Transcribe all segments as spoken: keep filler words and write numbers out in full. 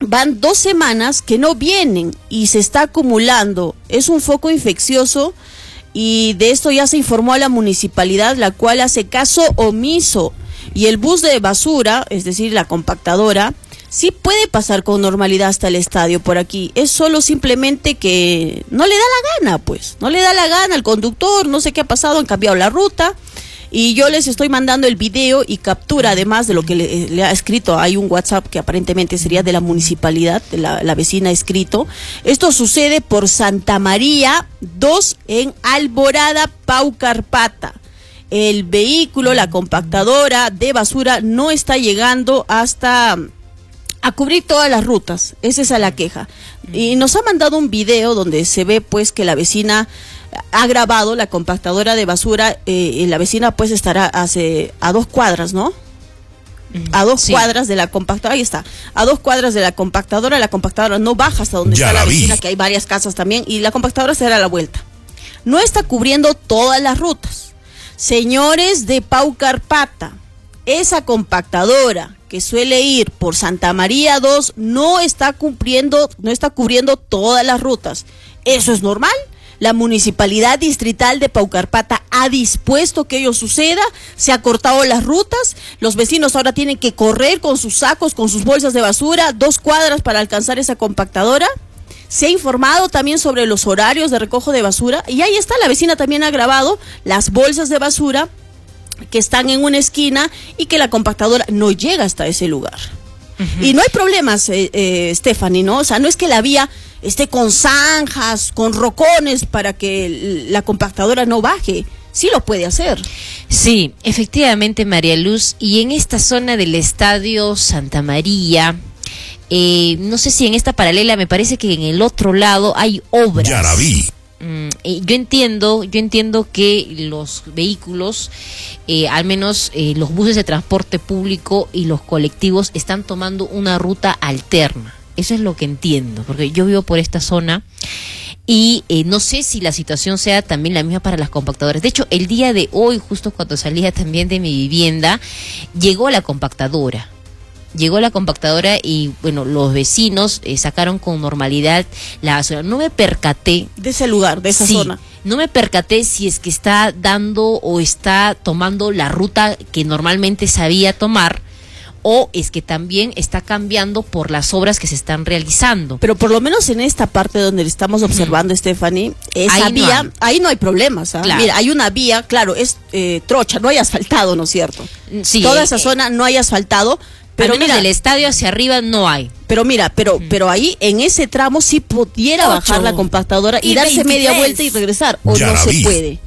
van dos semanas que no vienen y se está acumulando. Es un foco infeccioso y de esto ya se informó a la municipalidad, la cual hace caso omiso. Y el bus de basura, es decir, la compactadora, sí puede pasar con normalidad hasta el estadio por aquí. Es solo simplemente que no le da la gana, pues. No le da la gana al conductor, no sé qué ha pasado, han cambiado la ruta. Y yo les estoy mandando el video y captura, además de lo que le, le ha escrito. Hay un WhatsApp que aparentemente sería de la municipalidad, de la, la vecina ha escrito. Esto sucede por Santa María dos en Alborada, Paucarpata. El vehículo, la compactadora de basura, no está llegando hasta a cubrir todas las rutas. Esa es la queja. Y nos ha mandado un video donde se ve pues que la vecina ha grabado la compactadora de basura, eh, y la vecina pues estará hace, a dos cuadras, ¿no? A dos sí. cuadras de la compactadora, ahí está, a dos cuadras de la compactadora, la compactadora no baja hasta donde ya está la, la vecina, que hay varias casas también, y la compactadora se da la vuelta. No está cubriendo todas las rutas. Señores de Paucarpata, esa compactadora que suele ir por Santa María dos no está cumpliendo, no está cubriendo todas las rutas. ¿Eso es normal? La Municipalidad Distrital de Paucarpata ha dispuesto que ello suceda, se ha cortado las rutas, los vecinos ahora tienen que correr con sus sacos, con sus bolsas de basura, dos cuadras para alcanzar esa compactadora. Se ha informado también sobre los horarios de recojo de basura y ahí está, la vecina también ha grabado las bolsas de basura que están en una esquina y que la compactadora no llega hasta ese lugar. Uh-huh. Y no hay problemas, eh, eh, Stephanie, ¿no? O sea, no es que la vía esté con zanjas, con rocones para que la compactadora no baje. Sí lo puede hacer. Sí, efectivamente, María Luz. Y en esta zona del Estadio Santa María, eh, no sé si en esta paralela, me parece que en el otro lado hay obras. Ya la vi. Mm, eh, yo entiendo, yo entiendo que los vehículos, eh, al menos eh, los buses de transporte público y los colectivos están tomando una ruta alterna. Eso es lo que entiendo, porque yo vivo por esta zona y eh, no sé si la situación sea también la misma para las compactadoras. De hecho, el día de hoy, justo cuando salía también de mi vivienda, llegó la compactadora. Llegó la compactadora y, bueno, los vecinos eh, sacaron con normalidad la basura. No me percaté. De ese lugar, de esa sí, zona. No me percaté si es que está dando o está tomando la ruta que normalmente sabía tomar, o es que también está cambiando por las obras que se están realizando. Pero por lo menos en esta parte donde estamos observando, uh-huh. Stephanie, esa ahí vía, no ahí no hay problemas. ¿eh? Claro. Mira, hay una vía, claro, es eh, trocha, no hay asfaltado, ¿no es cierto? Sí, Toda eh, esa zona no hay asfaltado. Pero al menos mira, del estadio hacia arriba no hay. Pero mira, pero, uh-huh. pero ahí en ese tramo sí pudiera Ocho. bajar la compactadora y, y darse veintitrés. Media vuelta y regresar. O ya no se vi. puede.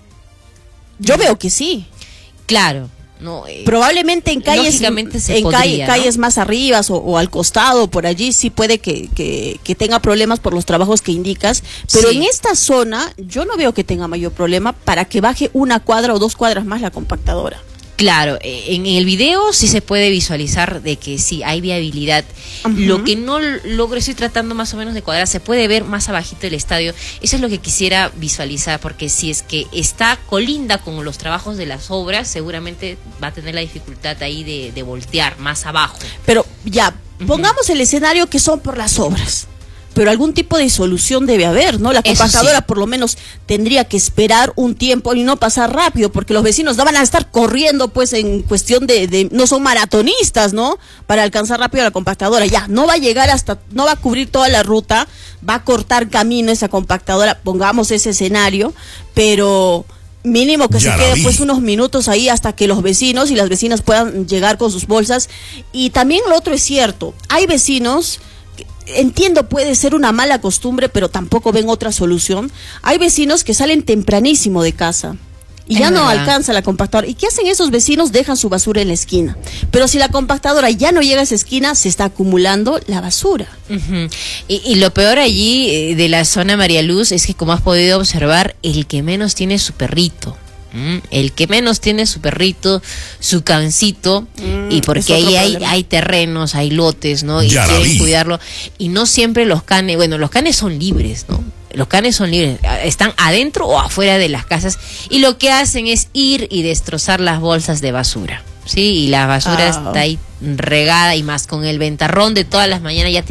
Yo veo que sí. Claro. No, eh, probablemente en calles se en podría, calle, ¿no? calles más arriba o, o al costado, por allí sí puede que, que, que tenga problemas por los trabajos que indicas, pero sí. En esta zona yo no veo que tenga mayor problema para que baje una cuadra o dos cuadras más la compactadora. Claro, en el video sí se puede visualizar de que sí hay viabilidad. Uh-huh. Lo que no logro, estoy tratando más o menos de cuadrar, se puede ver más abajito del estadio. Eso es lo que quisiera visualizar, porque si es que está colinda con los trabajos de las obras, seguramente va a tener la dificultad ahí de, de voltear más abajo. Pero ya, pongamos uh-huh. el escenario que son por las obras. Pero algún tipo de solución debe haber, ¿no? La compactadora sí. por lo menos tendría que esperar un tiempo y no pasar rápido, porque los vecinos no van a estar corriendo, pues, en cuestión de, de no son maratonistas, ¿no? Para alcanzar rápido la compactadora. Ya, no va a llegar hasta, no va a cubrir toda la ruta, va a cortar camino esa compactadora, pongamos ese escenario, pero mínimo que ya se quede pues unos minutos ahí hasta que los vecinos y las vecinas puedan llegar con sus bolsas. Y también lo otro es cierto, hay vecinos, entiendo puede ser una mala costumbre, pero tampoco ven otra solución. Hay vecinos que salen tempranísimo de casa y ya no alcanza la compactadora. ¿Y qué hacen esos vecinos? Dejan su basura en la esquina. Pero si la compactadora ya no llega a esa esquina, se está acumulando la basura. Uh-huh. y, y lo peor allí eh, de la zona María Luz es que, como has podido observar, el que menos tiene su perrito. Mm, el que menos tiene su perrito, su cancito, mm, y porque ahí hay, hay terrenos, hay lotes, ¿no? Y ya quieren cuidarlo. Y no siempre los canes, bueno, los canes son libres, ¿no? Los canes son libres, están adentro o afuera de las casas, y lo que hacen es ir y destrozar las bolsas de basura, ¿sí? Y la basura ah. está ahí regada, y más con el ventarrón de todas las mañanas, ya